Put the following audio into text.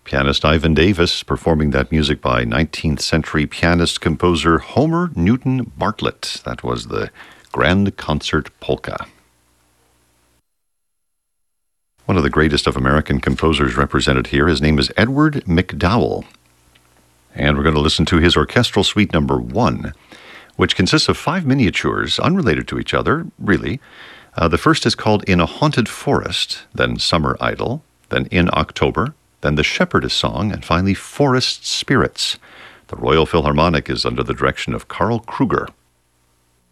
Pianist Ivan Davis performing that music by 19th century pianist-composer Homer Newton Bartlett. That was the Grand Concert Polka. One of the greatest of American composers represented here. His name is Edward MacDowell. And we're going to listen to his Orchestral Suite Number 1, which consists of 5 miniatures, unrelated to each other, really. The first is called In a Haunted Forest, then Summer Idyll, then In October, then The Shepherdess Song, and finally Forest Spirits. The Royal Philharmonic is under the direction of Karl Kruger.